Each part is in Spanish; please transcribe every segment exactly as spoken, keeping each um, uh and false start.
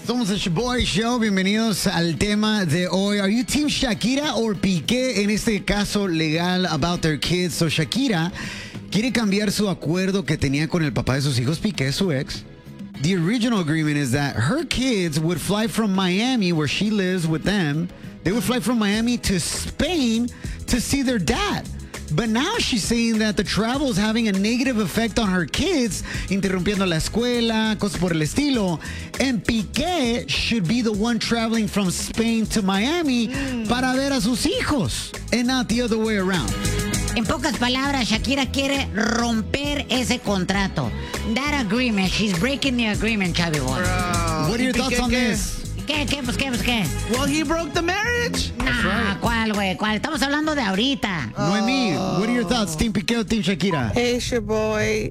Somos el Boy Show, bienvenidos al tema de hoy. Are you team Shakira or Piqué en este caso legal about their kids? So Shakira quiere cambiar su acuerdo que tenía con el papá de sus hijos, Piqué, su ex. The original agreement is that her kids would fly from Miami, where she lives with them. They would fly from Miami to Spain to see their dad. But now she's saying that the travel is having a negative effect on her kids, interrumpiendo la escuela, cosas por el estilo. And Piqué should be the one traveling from Spain to Miami mm. para ver a sus hijos, and not the other way around. En pocas palabras, Shakira quiere romper ese contrato. That agreement, she's breaking the agreement, Chavi boy. Bro, what are your thoughts on this? ¿Qué, qué, pues qué, pues qué? Well, he broke the marriage. Nah, right. ¿Cuál, güey? ¿Cuál? Estamos hablando de ahorita. Oh. Noemi, what are your thoughts? Team Piqué o Team Shakira? Hey, Shaboy.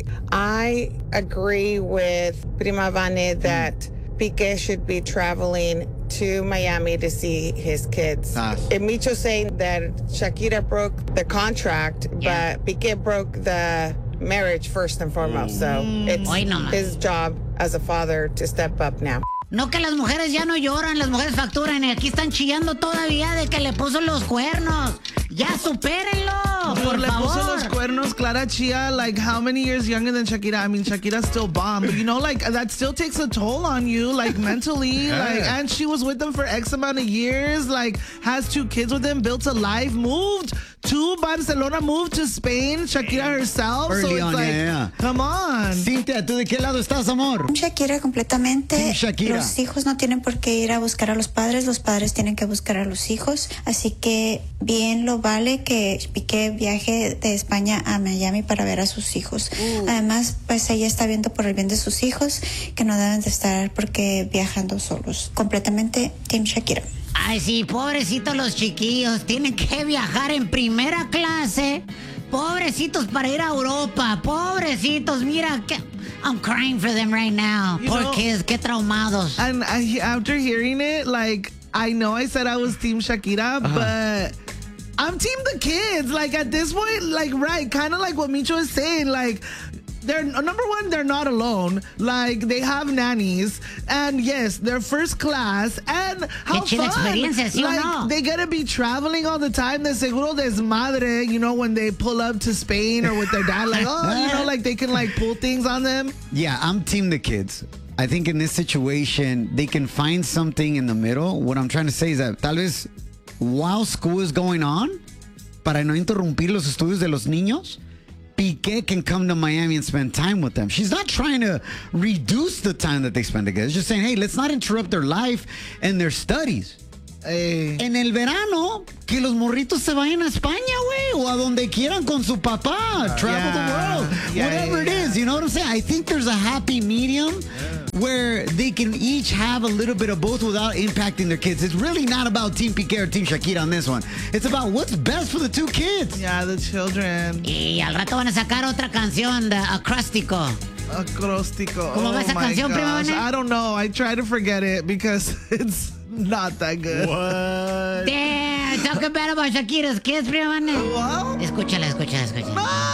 I agree with Prima Vane that Piqué should be traveling to Miami to see his kids. Ah. And Micho saying that Shakira broke the contract, yeah. but Piqué broke the marriage first and foremost. So it's no, his job as a father to step up now. No, que las mujeres ya no lloran, las mujeres facturan y aquí están chillando todavía de que le puso los cuernos. Ya supérenlo, por le favor. puso los cuernos, Clara Chia, like how many years younger than Shakira? I mean, Shakira's still bomb, but you know, like that still takes a toll on you, like mentally, yeah. like, and she was with them for X amount of years, like has two kids with him, built a life, moved to Barcelona, moved to Spain, Shakira herself. Early so it's on, like, yeah, yeah. come on. Cintia, ¿tú de qué lado estás, amor? Shakira completamente. Team Shakira. Los hijos no tienen por qué ir a buscar a los padres, los padres tienen que buscar a los hijos, así que bien lo vale que Piqué viaje de España a Miami para ver a sus hijos. Uh. Además, pues ella está viendo por el bien de sus hijos que no deben de estar porque viajando solos. Completamente Team Shakira. Ay, sí, pobrecitos los chiquillos, tienen que viajar en primera clase. Pobrecitos para ir a Europa, pobrecitos, mira que... I'm crying for them right now. You Poor know, kids, qué traumados. And I, after hearing it, like, I know I said I was Team Shakira, uh-huh. but I'm Team the kids. Like, at this point, like, right, kind of like what Micho is saying, like, they're, number one, they're not alone. Like, they have nannies. And yes, they're first class. And how Qué fun. experiencia, ¿sí like, o no? they gotta be traveling all the time. De seguro desmadre, you know, when they pull up to Spain or with their dad. Like, oh, you know, like, they can, like, pull things on them. Yeah, I'm Team the kids. I think in this situation, they can find something in the middle. What I'm trying to say is that tal vez while school is going on, para no interrumpir los estudios de los niños, Piqué can come to Miami and spend time with them. She's not trying to reduce the time that they spend together. She's just saying, hey, let's not interrupt their life and their studies. Hey. En el verano, que los morritos se vayan a España, güey, o a donde quieran con su papá. Uh, Travel yeah. the world. Yeah, Whatever yeah, yeah. it is, you know what I'm saying? I think there's a happy medium yeah. where they can each have a little bit of both without impacting their kids. It's really not about Team Piqué or Team Shakira on this one. It's about what's best for the two kids. Yeah, the children. Y al rato van a sacar otra canción de Acróstico. Acróstico. ¿Cómo va oh esa canción, Prima Vane? I don't know. I try to forget it because it's not that good. What? Damn, talking bad about Shakira's kids, Prima Vane. What? Escúchala, escúchala, escúchala.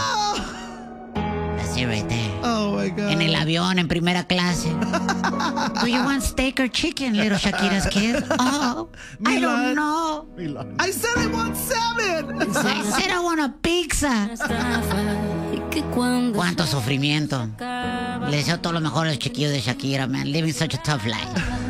No! That's it right there. Oh, my God. En el avión, en primera clase. Do you want steak or chicken, little Shakira's kids? Oh, I don't know. I said I want salmon. I said I want a pizza. Cuánto sufrimiento. Le deseo todo lo mejor a los chiquillos de Shakira, man. Living such a tough life.